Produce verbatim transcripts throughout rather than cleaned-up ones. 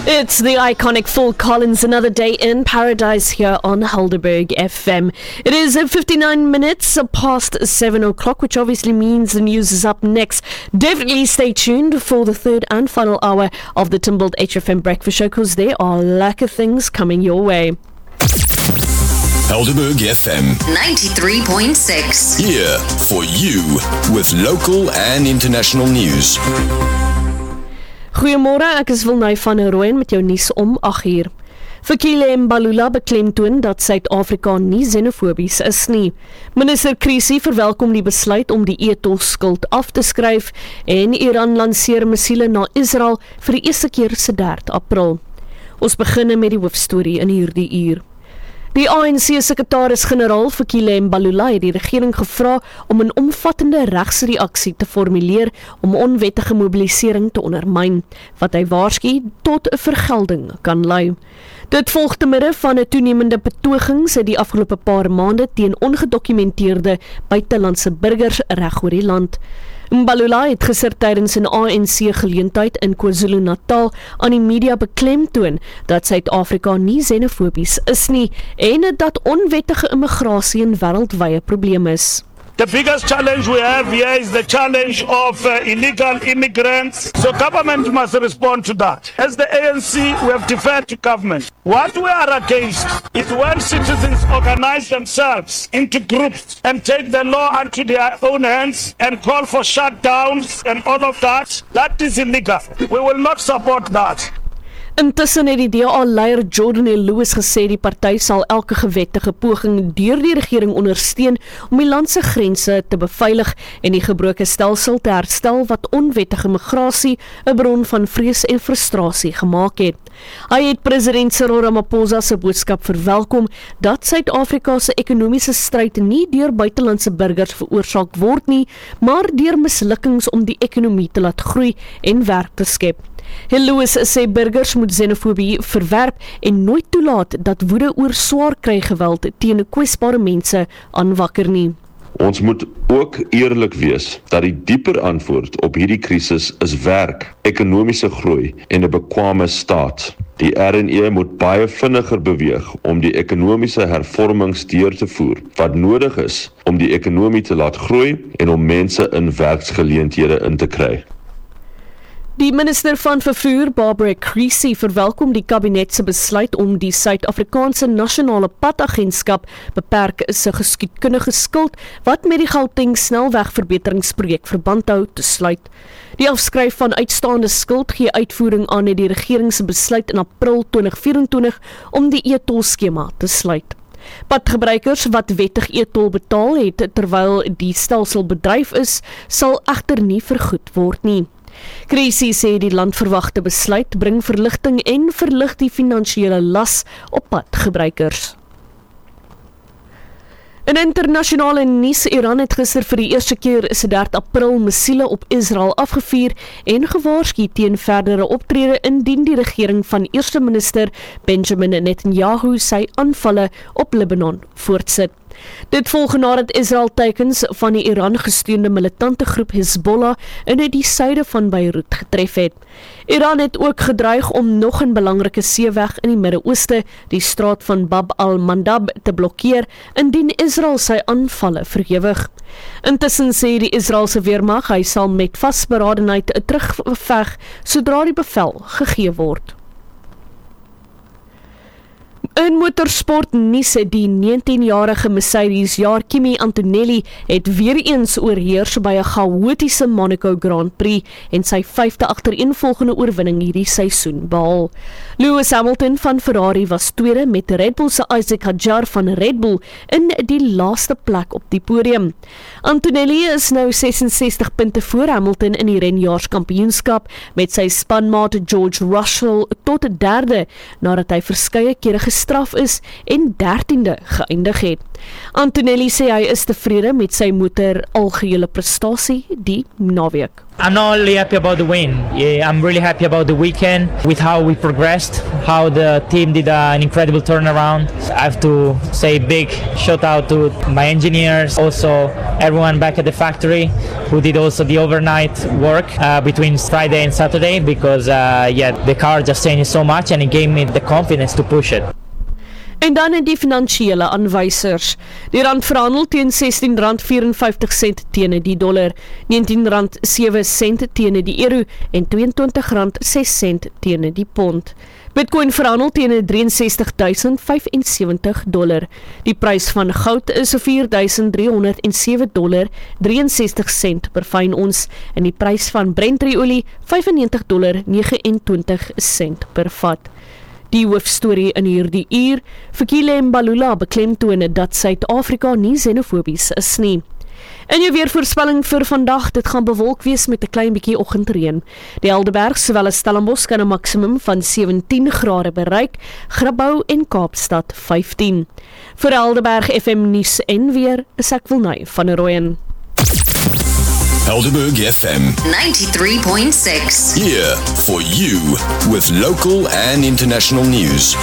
It's the iconic Phil Collins, Another Day in Paradise here on Helderberg F M. It is fifty-nine minutes past seven o'clock, which obviously means the news is up next. Definitely stay tuned for the third and final hour of the Timbled H F M Breakfast Show, because there are lekker things coming your way. Helderberg F M ninety-three point six. Here for you with local and international news. Goeiemôre, ek is Wilnay van der Rooyen met jou nuus om agt uur. Fikile Mbalula beklemtoon dat Suid-Afrika nie xenofobies is nie. Minister Krisi verwelkom die besluit om die ethos-skuld af te skryf en Iran lanseer missiele na Israel vir die eerste keer se derde April. Ons begin met die hoofstorie in hierdie uur. Die A N C-sekretaris-generaal Fikile Mbalula het die regering gevra om 'n omvattende regsreaksie te formuleer om onwettige mobilisering te ondermyn, wat hy waarsku tot 'n vergelding kan lei. Dit volg te midde van 'n toenemende betogings die afgelope paar maande teen ongedokumenteerde buitelandse burgers reg oor die land. Mbalula het gister tydens 'n A N C-geleentheid in KwaZulu-Natal aan die media beklemtoon dat Suid-Afrika nie xenofobies is nie en dat onwettige immigrasie 'n wêreldwye probleem is. The biggest challenge we have here is the challenge of uh, illegal immigrants. So government must respond to that. As the A N C, we have deferred to government. What we are against is when citizens organize themselves into groups and take the law into their own hands and call for shutdowns and all of that. That is illegal. We will not support that. Intussen het die D A-leier Jordan L. Lewis gesê die party sal elke gewettige poging deur die regering ondersteun om die land se grense te beveilig en die gebroke stelsel te herstel wat onwettige migrasie 'n bron van vrees en frustrasie gemaak het. Hy het president Cyril Ramaphosa se boodskap verwelkom dat Suid-Afrika se ekonomiese stryd nie deur buitelandse burgers veroorsaak word nie, maar deur mislukkings om die ekonomie te laat groei en werk te skep. Lewis sê burgers moet xenofobie verwerp en nooit toelaat dat woede oor swaar kry geweld teen kwesbare mense aanwakker nie. Ons moet ook eerlik wees dat die dieper antwoord op hierdie krisis is werk, ekonomiese groei en 'n bekwame staat. Die R en E moet baie vinniger beweeg om die ekonomiese hervormings deur te voer wat nodig is om die ekonomie te laat groei en om mense in werksgeleenthede in te kry. Die minister van vervoer, Barbara Krisi, verwelkom die kabinet se besluit om die Suid-Afrikaanse Nasionale Padagentskap beperk se geskiedkundige skuld wat met die Gauteng snelwegverbeteringsprojek verband hou te sluit. Die afskryf van uitstaande skuld gee uitvoering aan die regering se besluit in April twintig vyf-en-twintig om die e-tol-skema te sluit. Padgebruikers wat wettig e-tol betaal het terwyl die stelsel bedryf is, sal egter nie vergoed word nie. Krisi sê die landverwagte besluit bring verligting en verlig die finansiële las op padgebruikers. In internasionale nuus, Iran het gister vir die eerste keer se derde April missiele op Israel afgevuur en gewaarsku teen verdere optrede indien die regering van eerste minister Benjamin Netanyahu sy aanvalle op Libanon voortsit. Dit volg nadat Israel teikens van die Iran gesteunde militante groep Hezbollah in die suide van Beirut getref het. Iran het ook gedreig om nog 'n belangrike seeweg in die Midde-Ooste, die straat van Bab al-Mandab, te blokkeer indien Israel sy aanvalle verhewig. Intussen sê die Israelse weermag hy sal met vasberadenheid terugveg sodra die bevel gegee word. In motorsport nuus, die negentienjarige Mercedes-jaar Kimi Antonelli het weer eens oorheers by 'n chaotiese Monaco Grand Prix en sy vyfde agtereenvolgende oorwinning hierdie seisoen behaal. Lewis Hamilton van Ferrari was tweede met Red Bull se Isaac Hadjar van Red Bull in die laaste plek op die podium. Antonelli is nou sesensestig punte voor Hamilton in die renjaarskampioenskap met sy spanmaat George Russell tot derde nadat hy verskeie kere gestraf is en dertiende geëindig het. Antonelli sê hy is tevrede met sy motor algehele prestasie die naweek. I'm not only happy about the win. Yeah, I'm really happy about the weekend with how we progressed, how the team did uh, an incredible turnaround. I have to say big shout out to my engineers, also everyone back at the factory who did also the overnight work uh, between Friday and Saturday because uh, yeah, the car just changed so much and it gave me the confidence to push it. En dan in die finansiële aanwysers. Die rand verhandel teen sestien rand vyf-en-vyftig sent teen die dollar, negentien rand sewe sent teen die euro en tweeëntwintig rand ses sent teen die pond. Bitcoin verhandel teen drie ses duisend vyf en sewentig dollar. Die prys van goud is vier duisend drie honderd sewe dollar ses drie sent per fyn ons en die prys van Brent-olie vyf en negentig dollar vyf en twintig sent per vat. Die hoofstorie in hierdie uur, Fikile Mbalula beklemtoon dat Suid-Afrika nie xenofobies is nie. In jou weervoorspelling vir vandag, dit gaan bewolk wees met 'n klein bietjie oggendreën. Die Helderberg sowel as Stellenbosch kan 'n maksimum van sewentien grade bereik, Grabouw en Kaapstad vyftien. Vir Helderberg F M nuus en weer, is ek Wilnay van der Rooyen. Helderberg F M ninety-three point six. here for you with local and international news.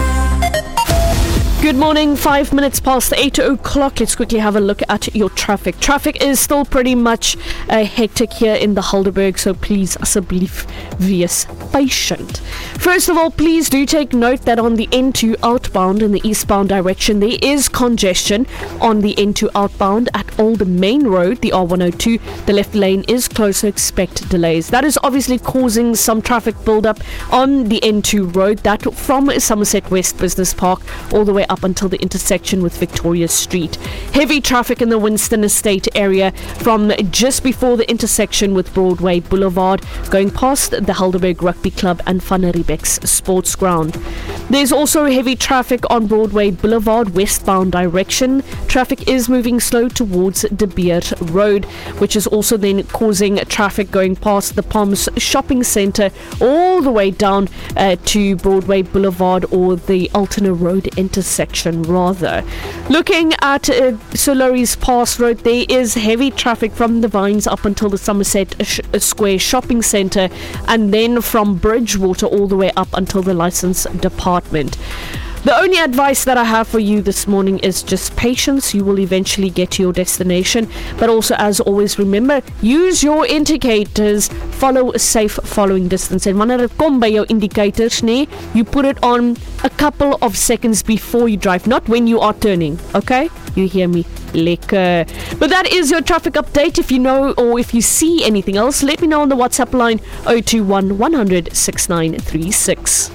Good morning, five minutes past eight o'clock. Let's quickly have a look at your traffic. Traffic is still pretty much uh, hectic here in the Helderberg, so please, asseblief, wees patient. First of all, please do take note that on the N two outbound in the eastbound direction, there is congestion on the N two outbound at Old Main Road, the R one oh two. The left lane is closed, so expect delays. That is obviously causing some traffic build-up on the N two road, that from Somerset West Business Park all the way up until the intersection with Victoria Street. Heavy traffic in the Winston Estate area from just before the intersection with Broadway Boulevard, going past the Helderberg Rugby Club and Van Riebeck's Sports Ground. There's also heavy traffic on Broadway Boulevard, westbound direction. Traffic is moving slow towards De Beers Road, which is also then causing traffic going past the Palms Shopping Centre all the way down uh, to Broadway Boulevard, or the Altona Road intersection rather. Looking at uh, Solaris Pass Road, there is heavy traffic from the Vines up until the Somerset sh- Square Shopping Centre, and then from Bridgewater all the way up until the Licence Department. The only advice that I have for you this morning is just patience. You will eventually get to your destination, but also, as always, remember, use your indicators, follow a safe following distance. En wanneer het kom by jou indicators, nee, you put it on a couple of seconds before you drive, not when you are turning, okay? You hear me? Lekker. But that is your traffic update. If you know or if you see anything else, let me know on the WhatsApp line zero two one, one hundred, sixty-nine thirty-six.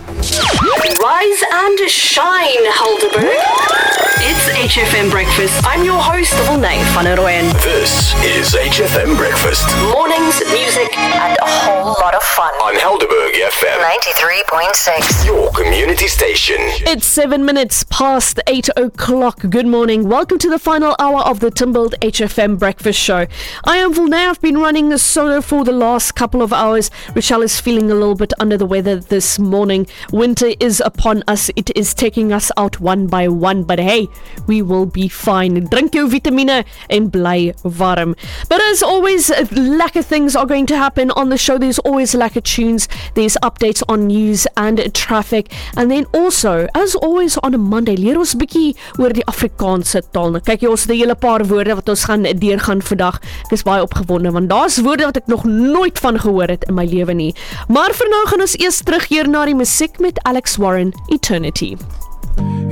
Rise and shine, Helderberg. It's H F M Breakfast. I'm your host, Wilnay van der Rooyen. This is H F M Breakfast Mornings, music, and a whole lot of fun. on Helderberg F M ninety-three point six. your community station. It's seven minutes past eight o'clock. Good morning. Welcome to the final hour of the Timbuld H F M Breakfast Show. I am Wilnay. I've been running a solo for the last couple of hours. Rochelle is feeling a little bit under the weather this morning. Winter is upon us. It is taking us out one by one. But hey, we will be fine. Drink jou vitamine en bly warm. But as always, lekker things are going to happen on the show. There's always lekker tunes. There's updates on news and traffic. And then also, as always on a Monday, leer ons bietjie oor die Afrikaanse taal. Nou kyk jy, ons het 'n hele paar woorde wat ons gaan deurgaan vandag. Ek is baie opgewonde want daar's woorde wat ek nog nooit van gehoor het in my lewe nie. Maar vir nou gaan ons eers terugkeer na die musiek met Alex Warren, Eternity.